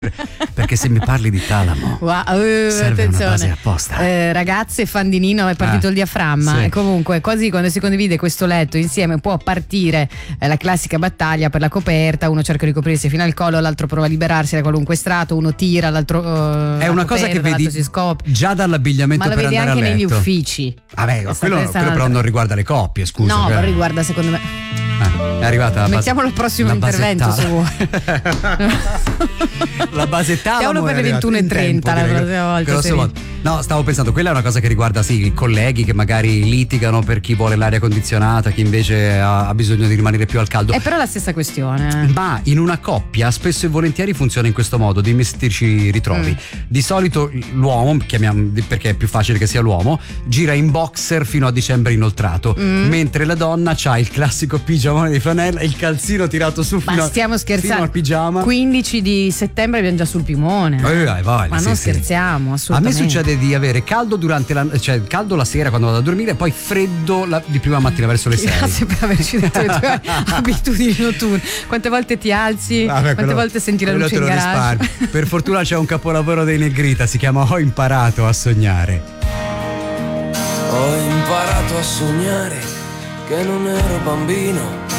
Perché se mi parli di talamo, serve attenzione. una base apposta. Ragazze, fan di Nino, è partito il diaframma. Sì. E comunque, così quando si condivide questo letto insieme può partire la classica battaglia per la coperta. Uno cerca di coprirsi fino al collo, l'altro prova a liberarsi da qualunque strato, uno tira, l'altro è una cosa che vedi si scopre. già dall'abbigliamento Ma lo per vedi andare anche a letto. negli uffici. Vabbè, quello però non riguarda le coppie, scusa. No, però riguarda secondo me. È arrivata la Mettiamo il prossimo intervento se vuoi. La base talamo. Mettiamolo per le 21:30 la prossima volta. No, stavo pensando, quella è una cosa che riguarda i colleghi che magari litigano per chi vuole l'aria condizionata, chi invece ha bisogno di rimanere più al caldo. È però la stessa questione. Ma in una coppia spesso e volentieri funziona in questo modo, dimmi se ti ci ritrovi. Di solito l'uomo, chiamiamo perché è più facile che sia l'uomo, gira in boxer fino a dicembre inoltrato, mentre la donna ha il classico pigiamone di flanella e il calzino tirato su fino al pigiama. 15 di settembre abbiamo già sul piumone. Ma non scherziamo, assolutamente. A me succede di avere caldo caldo la sera quando vado a dormire e poi freddo di prima mattina verso le 6. Grazie per averci detto le tue abitudini notturne. Quante volte ti alzi? Quante volte senti la luce in garage? Per fortuna c'è un capolavoro dei Negrita, si chiama Ho imparato a sognare. Ho imparato a sognare che non ero bambino,